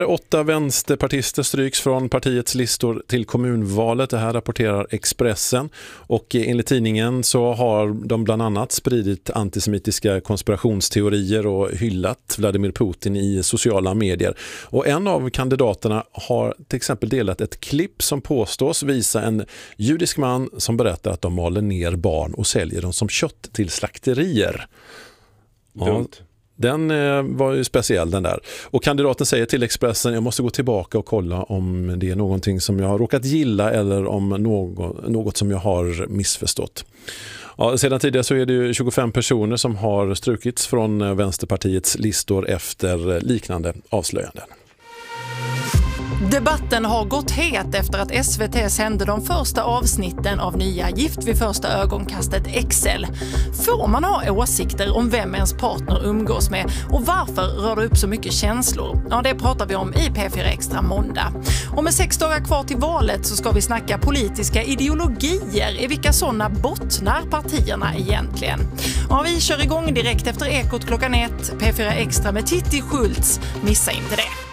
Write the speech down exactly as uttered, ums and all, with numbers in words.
Åtta vänsterpartister stryks från partiets listor till kommunvalet. Det här rapporterar Expressen. Och enligt tidningen så har de bland annat spridit antisemitiska konspirationsteorier och hyllat Vladimir Putin i sociala medier. Och en av kandidaterna har till exempel delat ett klipp som påstås visa en judisk man som berättar att de maler ner barn och säljer dem som kött till slakterier. Dumt. Ja. Den eh, var ju speciell den där. Och kandidaten säger till Expressen: jag måste gå tillbaka och kolla om det är någonting som jag har råkat gilla eller om något, något som jag har missförstått. Ja, sedan tidigare så är det ju tjugofem personer som har strukits från Vänsterpartiets listor efter liknande avslöjanden. Debatten har gått het efter att S V T sände de första avsnitten av nya Gift vid första ögonkastet X L. Får man ha åsikter om vem ens partner umgås med och varför rör det upp så mycket känslor? Ja, det pratar vi om i P fyra Extra måndag. Och med sex dagar kvar till valet så ska vi snacka politiska ideologier. I vilka sådana bottnar partierna egentligen? Ja, vi kör igång direkt efter Ekot klockan ett. P fyra Extra med Titti Schultz. Missa inte det.